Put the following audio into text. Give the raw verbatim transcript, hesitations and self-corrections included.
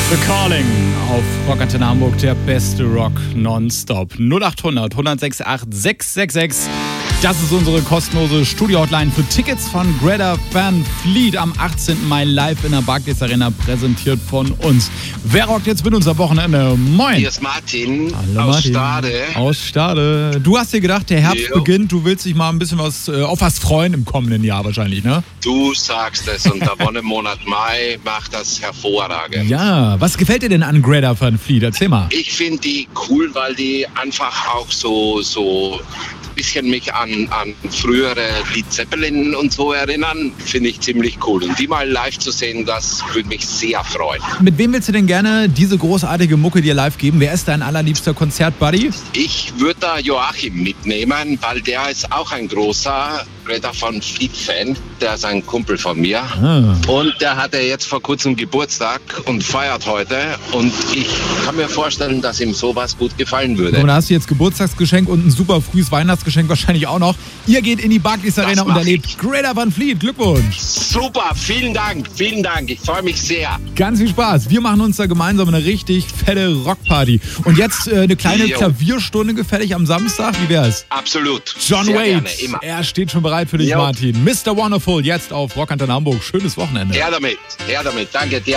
The Calling auf Rock Antenne Hamburg, der beste Rock nonstop. null acht hundert, hundertsechs acht sechs sechs sechs. Das ist unsere kostenlose Studio-Hotline für Tickets von Greta Van Fleet am achtzehnten Mai live in der Barclays Arena, präsentiert von uns. Wer rockt jetzt mit uns am Wochenende? Moin! Hier ist Martin, Hallo aus Martin. Stade. Aus Stade. Du hast dir gedacht, der Herbst Jo. beginnt, du willst dich mal ein bisschen was äh, auf was freuen im kommenden Jahr wahrscheinlich, ne? Du sagst es und der Wonnemonat Mai macht das hervorragend. Ja, was gefällt dir denn an Greta Van Fleet? Erzähl mal. Ich finde die cool, weil die einfach auch so, so ein bisschen mich an, an frühere Led Zeppelin und so erinnern. Finde ich ziemlich cool. Und die mal live zu sehen, das würde mich sehr freuen. Mit wem willst du denn gerne diese großartige Mucke dir live geben? Wer ist dein allerliebster Konzertbuddy? Ich würde da Joachim mitnehmen, weil der ist auch ein großer Greta Van Fleet-Fan. Der ist ein Kumpel von mir. Ah. Und der hatte jetzt vor kurzem Geburtstag und feiert heute. Und ich kann mir vorstellen, dass ihm sowas gut gefallen würde. Und da hast du jetzt Geburtstagsgeschenk und ein super frühes Weihnachtsgeschenk wahrscheinlich auch noch. Ihr geht in die Barclays Arena und mach erlebt ich. Greta Van Fleet. Glückwunsch. Super, vielen Dank, vielen Dank. Ich freue mich sehr. Ganz viel Spaß. Wir machen uns da gemeinsam eine richtig fette Rockparty. Und jetzt äh, eine kleine Jo. Klavierstunde gefällig am Samstag. Wie wär's? Absolut. John sehr Waite, gerne, immer. er steht schon bereit für dich, Jo. Martin. Mister Wonderful, jetzt auf Rock Antenne Hamburg. Schönes Wochenende. Her damit, her damit. Danke dir.